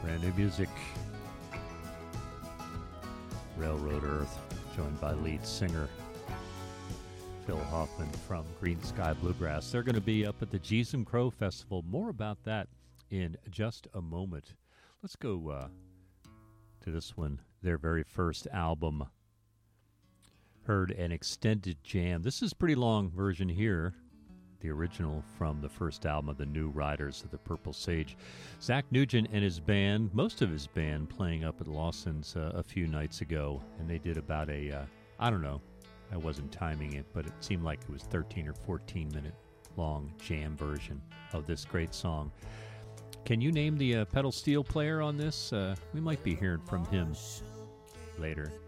Brand new music. Railroad Earth, joined by lead singer Phil Hoffman from Green Sky Bluegrass. They're going to be up at the Jeezum Crow Festival. More about that in just a moment. Let's go to this one, their very first album. Heard an extended jam. This is a pretty long version here. The original from the first album of the New Riders of the Purple Sage. Zach Nugent and his band, most of his band, playing up at Lawson's a few nights ago, and they did about I don't know, I wasn't timing it, but it seemed like it was 13 or 14 minute long jam version of this great song. Can you name the pedal steel player on this? We might be hearing from him later.